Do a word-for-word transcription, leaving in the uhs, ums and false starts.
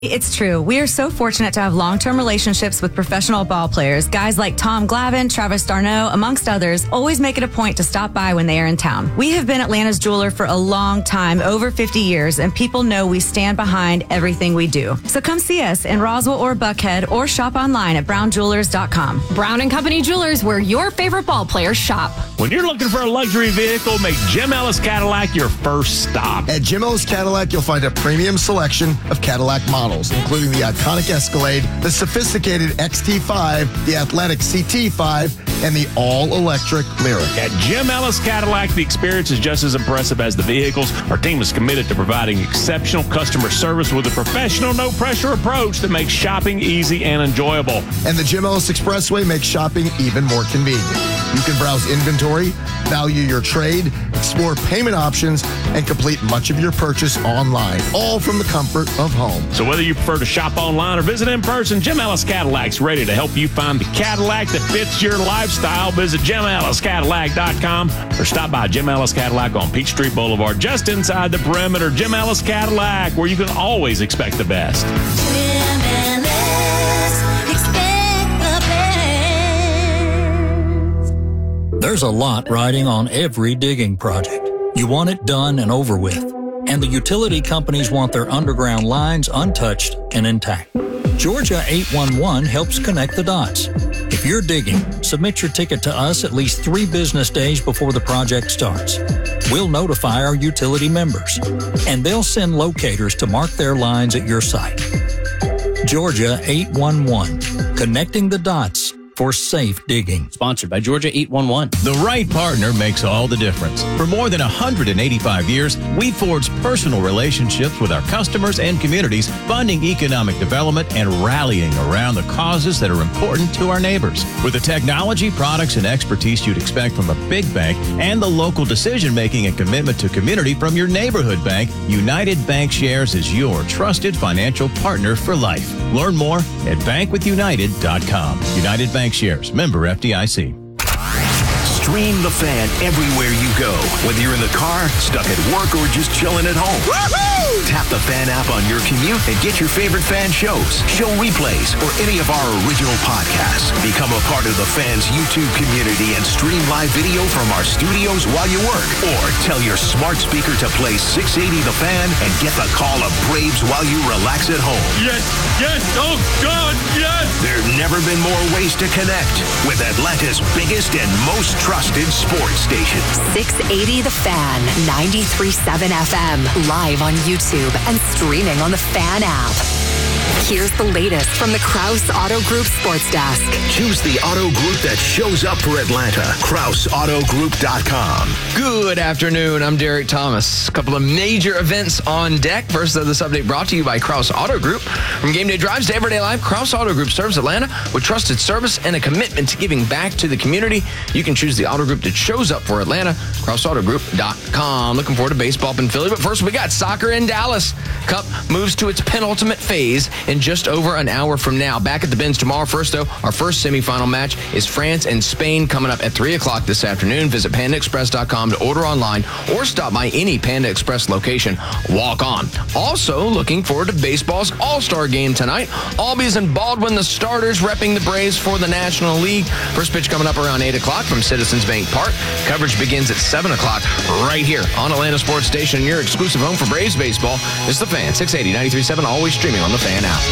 It's true. We are so fortunate to have long-term relationships with professional ball players. Guys like Tom Glavine, Travis d'Arnaud, amongst others, always make it a point to stop by when they are in town. We have been Atlanta's jeweler for a long time, over fifty years, and people know we stand behind everything we do. So come see us in Roswell or Buckhead, or shop online at brown jewelers dot com. Brown and Company Jewelers, where your favorite ball players shop. When you're looking for a luxury vehicle, make Jim Ellis Cadillac your first stop. At Jim Ellis Cadillac, you'll find a premium selection of Cadillac models, including the iconic Escalade, the sophisticated X T five, the athletic C T five, and the all-electric Lyriq. At Jim Ellis Cadillac, the experience is just as impressive as the vehicles. Our team is committed to providing exceptional customer service with a professional, no-pressure approach that makes shopping easy and enjoyable. And the Jim Ellis Expressway makes shopping even more convenient. You can browse inventory, value your trade, explore payment options, and complete much of your purchase online, all from the comfort of home. So whether you prefer to shop online or visit in person, Jim Ellis Cadillac's ready to help you find the Cadillac that fits your lifestyle. Visit jim ellis cadillac dot com or stop by Jim Ellis Cadillac on Peachtree Boulevard, just inside the perimeter. Jim Ellis Cadillac, where you can always expect the best. Jim Ellis, expect the best. There's a lot riding on every digging project. You want it done and over with. And the utility companies want their underground lines untouched and intact. Georgia eight one one helps connect the dots. If you're digging, submit your ticket to us at least three business days before the project starts. We'll notify our utility members, and they'll send locators to mark their lines at your site. Georgia eight one one, connecting the dots for safe digging. Sponsored by Georgia eight one one. The right partner makes all the difference. For more than one hundred eighty-five years, we've forged personal relationships with our customers and communities, funding economic development and rallying around the causes that are important to our neighbors. With the technology, products, and expertise you'd expect from a big bank and the local decision-making and commitment to community from your neighborhood bank, United Bankshares is your trusted financial partner for life. Learn more at bank with united dot com. United Bankshares, member F D I C. Stream The Fan everywhere you go, whether you're in the car, stuck at work, or just chilling at home. Woo-hoo! Tap the Fan app on your commute and get your favorite Fan shows, show replays, or any of our original podcasts. Become a part of the Fan's YouTube community and stream live video from our studios while you work. Or tell your smart speaker to play six eighty The Fan and get the call of Braves while you relax at home. Yes, yes, oh God, yes! There's never been more ways to connect with Atlanta's biggest and most trusted sports station. six eighty The Fan, ninety-three point seven F M, live on YouTube and streaming on the Fan app. Here's the latest from the Krause Auto Group Sports Desk. Choose the auto group that shows up for Atlanta. Krause Auto Group dot com. Good afternoon. I'm Derek Thomas. A couple of major events on deck. First of this update brought to you by Krause Auto Group. From game day drives to everyday life, Krause Auto Group serves Atlanta with trusted service and a commitment to giving back to the community. You can choose the auto group that shows up for Atlanta. Krause Auto Group dot com. Looking forward to baseball up in Philly. But first, we got soccer in Dallas. Cup moves to its penultimate phase in just over an hour from now. Back at the Benz tomorrow. First, though, our first semifinal match is France and Spain coming up at three o'clock this afternoon. Visit panda express dot com to order online or stop by any Panda Express location. Walk on. Also, looking forward to baseball's All-Star game tonight. Albies and Baldwin, the starters, repping the Braves for the National League. First pitch coming up around eight o'clock from Citizens Bank Park. Coverage begins at seven o'clock right here on Atlanta Sports Station, your exclusive home for Braves baseball. It's The Fan, six eighty, ninety-three point seven, always streaming on the Fan app.